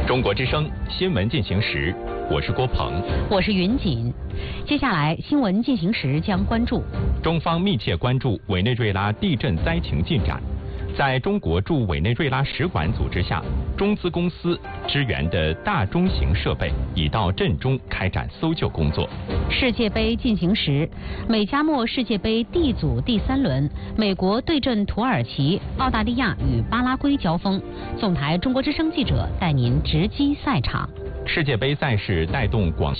中国之声新闻进行时，我是郭鹏， 我是云锦。接下来新闻进行时将关注： 中方密切关注委内瑞拉地震灾情进展。在中国驻委内瑞拉使馆组织下，中资公司支援的大中型设备已到震中开展搜救工作。 世界杯进行时，美加墨世界杯 D 组第3轮，美国对阵土耳其，澳大利亚与巴拉圭交锋。总台中国之声记者带您直击赛场。 世界杯赛事带动广